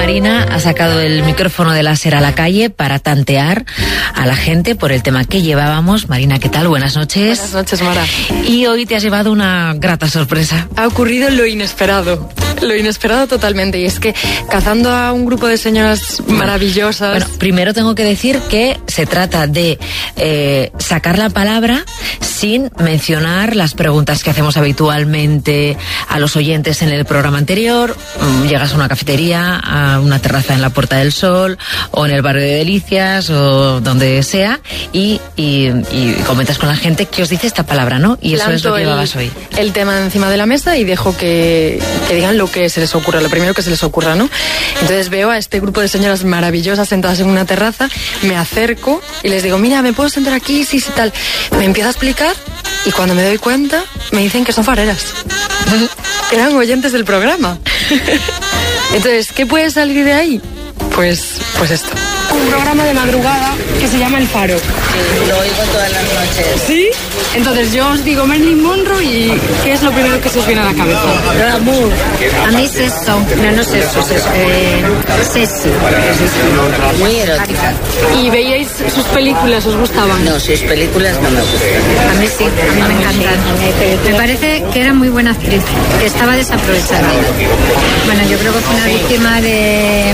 Marina ha sacado el micrófono de láser a la calle para tantear a la gente por el tema que llevábamos. Marina, ¿qué tal? Buenas noches. Buenas noches, Mara. Y hoy te has llevado una grata sorpresa. Ha ocurrido lo inesperado totalmente, y es que cazando a un grupo de señoras maravillosas... Bueno, primero tengo que decir que se trata de sacar la palabra sin mencionar las preguntas que hacemos habitualmente a los oyentes en el programa anterior. Llegas a una cafetería, a una terraza en la Puerta del Sol, o en el barrio de Delicias, o donde sea, y comentas con la gente qué os dice esta palabra, ¿no? Y eso es lo que llevabas hoy. El tema encima de la mesa y dejo que digan lo que se les ocurra, lo primero que se les ocurra, ¿no? Entonces veo a este grupo de señoras maravillosas sentadas en una terraza, me acerco y les digo, mira, ¿me puedo sentar aquí? Sí, tal. Me empieza a explicar y cuando me doy cuenta me dicen que son fareras. Eran oyentes del programa. Entonces, ¿qué puede salir de ahí? Pues esto. Un programa de madrugada que se llama El Faro. Sí, lo oigo todas las noches. ¿Sí? Entonces yo os digo Marilyn Monroe y ¿qué es lo primero que se os viene a la cabeza? Glamour. A mí es eso. No es eso. Sexy. Muy erótica. ¿Y veíais sus películas? ¿Os gustaban? No, sus películas no me gustan. A mí sí, a mí me encantan. Me parece que era muy buena actriz, que estaba desaprovechada. Bueno, yo creo que fue una víctima de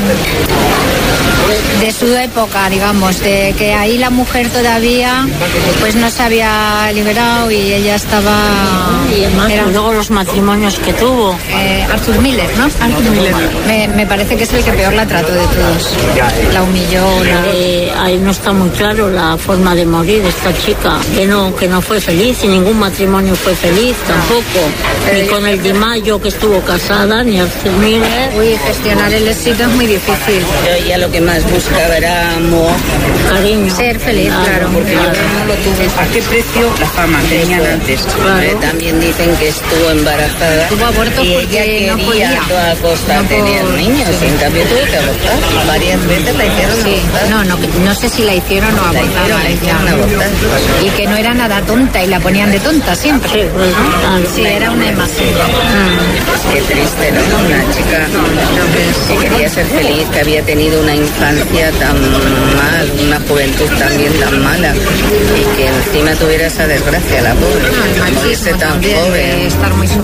su época, digamos, de que ahí la mujer todavía pues no se había liberado y ella estaba... Y además, luego los matrimonios que tuvo. Arthur Miller, ¿no? Arthur Miller. Me parece que es el que peor la trató de todos. La humilló. Ahí no está muy claro la forma de morir de esta chica, que no fue feliz, y ningún matrimonio fue feliz tampoco. Ni con el Di Maggio, que estuvo casada, ni Arthur Miller. Uy, gestionar el éxito es muy difícil. Yo ya lo que más buscaba era amor, cariño. Ser feliz, claro. Porque yo no lo tuve. ¿A qué precio la fama tenían antes? Claro. También dicen que estuvo embarazada. Tuvo abortos y porque ella no quería podía. a toda costa tener niños. Y en cambio tuvo que abortar. Varias veces la hicieron abortar. No sé si la hicieron o abortaron. La hicieron abortar. Y que no era nada tonta y la ponían de tonta siempre. Sí, pues, sí, era una imagen. Qué triste, ¿no? Una chica que quería ser feliz, que había tenido una infancia tan mal, una juventud también tan mala, y que encima tuviera esa desgracia, la pobre, que muriese tan joven. Estar muy...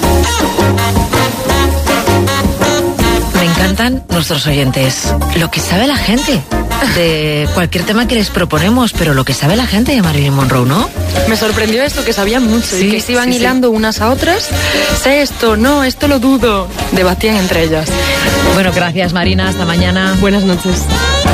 Me encantan nuestros oyentes. Lo que sabe la gente de cualquier tema que les proponemos, pero lo que sabe la gente de Marilyn Monroe, ¿no? Me sorprendió esto, que sabían mucho, sí, y que se iban hilando unas a otras. Sé esto, no, esto lo dudo. Debatían entre ellas. Bueno, gracias Marina, hasta mañana. Buenas noches.